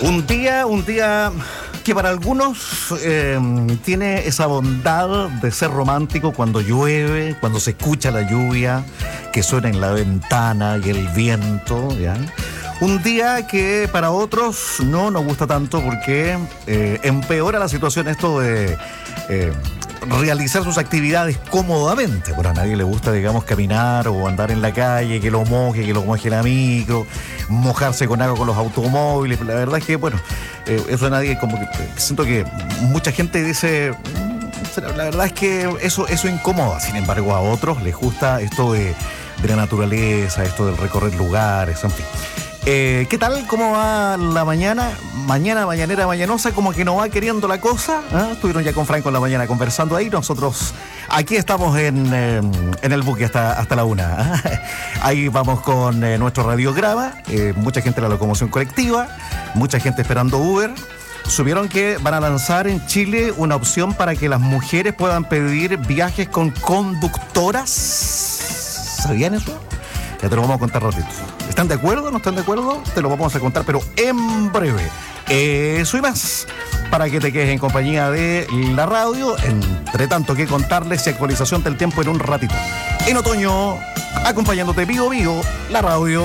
Un día que para algunos tiene esa bondad de ser romántico cuando llueve, cuando se escucha la lluvia que suena en la ventana y el viento, ¿ya? Un día que para otros no nos gusta tanto porque empeora la situación esto de realizar sus actividades cómodamente. Bueno, a nadie le gusta, digamos, caminar o andar en la calle, que lo moje la micro, mojarse con agua con los automóviles. La verdad es que, bueno, eso a nadie, como que siento que mucha gente dice, la verdad es que eso incomoda. Sin embargo, a otros les gusta esto de la naturaleza, esto del recorrer lugares, en fin. ¿Qué tal? ¿Cómo va la mañana? Mañanera, mañanosa, como que no va queriendo la cosa. Estuvieron ya con Franco en la mañana conversando ahí. Nosotros aquí estamos en el buque hasta la 1. Ahí vamos con nuestro radiograma. Mucha gente en la locomoción colectiva, mucha gente esperando Uber. Supieron que van a lanzar en Chile una opción para que las mujeres puedan pedir viajes con conductoras. ¿Sabían eso? Ya te lo vamos a contar ratito. ¿Están de acuerdo? ¿No están de acuerdo? Te lo vamos a contar, pero en breve. Eso y más, para que te quedes en compañía de la radio. Entre tanto que contarles y actualización del tiempo en un ratito. En otoño, acompañándote Vigo, la radio.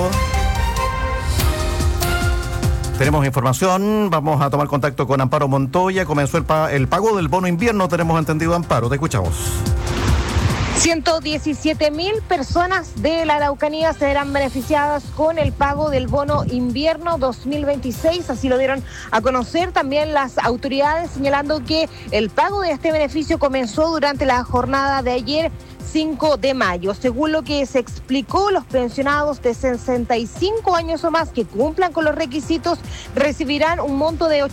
Tenemos información, vamos a tomar contacto con Amparo Montoya. Comenzó el pago del bono invierno, tenemos entendido, Amparo. Te escuchamos. 117.000 personas de la Araucanía serán beneficiadas con el pago del bono invierno 2026, así lo dieron a conocer también las autoridades, señalando que el pago de este beneficio comenzó durante la jornada de ayer, 5 de mayo. Según lo que se explicó, los pensionados de 65 años o más que cumplan con los requisitos recibirán un monto de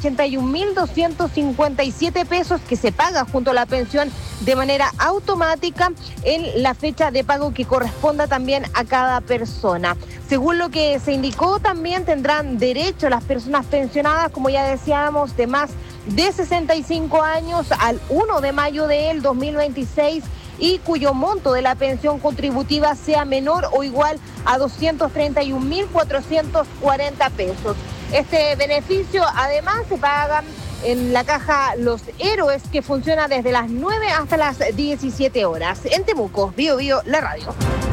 81.257 pesos que se paga junto a la pensión de manera automática en la fecha de pago que corresponda también a cada persona. Según lo que se indicó, también tendrán derecho las personas pensionadas, como ya decíamos, de más de 65 años al 1 de mayo del 2026 y cuyo monto de la pensión contributiva sea menor o igual a 231.440 pesos. Este beneficio además se pagan en la caja Los Héroes, que funciona desde las 9 hasta las 17 horas. En Temuco, Bío, la radio.